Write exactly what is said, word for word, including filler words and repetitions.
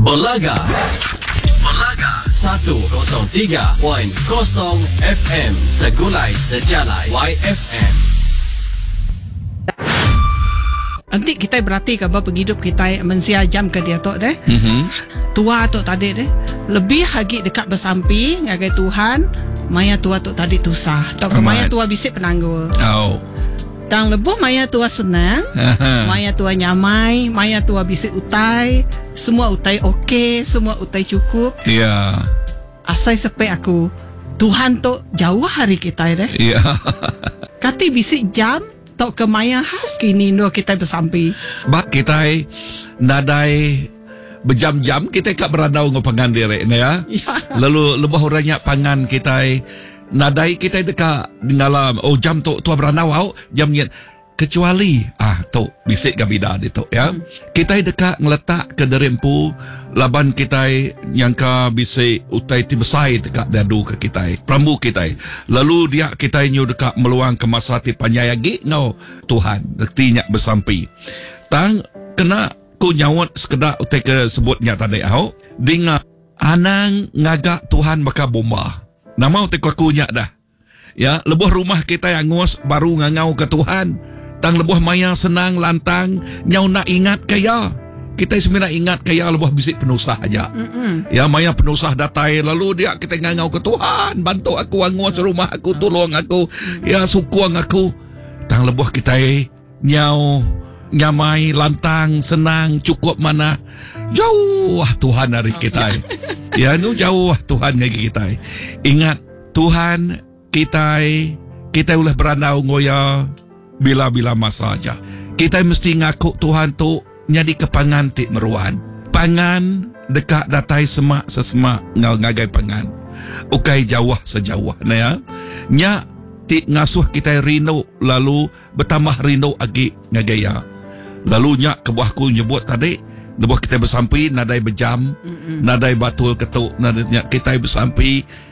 Belaga Belaga seratus tiga titik kosong F M Segulai Sejalai Y F M. Nanti kita berarti ke apa penghidup kita mensia jam ke dia tok deh. Mm-hmm. Tua tok tadi deh. Lebih lagi dekat bersampi ngagai Tuhan. Maya tua tok tadi tusah. Tok ke maya tua bisik penanggul. Oh. Tang lebuh maya tua senang. Maya tua nyamai, maya tua bisik utai. Semua utai okey, semua utai cukup. Ya. Yeah. Asai sepe aku. Tuhan tok jauh hari kita deh. Ya. Yeah. Kati bisik jam tok ke maya khas kini no kita bersampi. Bak kita nadai berjam-jam kita kat beranau ngopangan diri ni ya. Ya. Lalu lebah orangnya pangan kita nadai kita dekat dalam oh jam tu tua beranau au jam ni kecuali ah tu bisik gabida di tu ya. Hmm. Kita dekat ngeletak ke derempu laban kita yang ka bisik utai ti besai dekat dadu ke kita prambu kita. Lalu dia kita nyu dekat meluang ke masa ti panyayagi no Tuhan artinya bersampi. Tang kena ku nyawat sekedar utai ke sebutnya tadi au dinga anang ngagak Tuhan baka bomba. Nama utai ku nyak dah. Ya, lebuh rumah kita yang ngos baru ngangau ke Tuhan. Tang lebuh maya senang lantang nyau nak ingat kaya. Kita sebenarnya ingat kaya lebuh bisik penusah aja. Mm-mm. Ya maya penusah datai lalu dia kita ngangau ke Tuhan, bantu aku ngos rumah aku, tolong aku, ya sukuang aku. Tang lebuh kita nyau nyamai lantang senang cukup mana jauh Tuhan dari kita. Ya nu jauh Tuhan dari kita. Ingat Tuhan kita kita ulah beranau ngoya bila-bila masa aja. Kita mesti ngaku Tuhan tu nyadi kepangan ti meruan. Pangan dekat datai semak sesemak ngau ngagai pangan. Ukai jauh sejauh na ya. Nya ti ngasuh kita rino lalu bertambah rino agi ngagaya. Lalu nya kebuahku nyebut tadi lebuh kita bersampi nadai berjam, mm-mm. nadai batul ketuk, nadai kita bersampi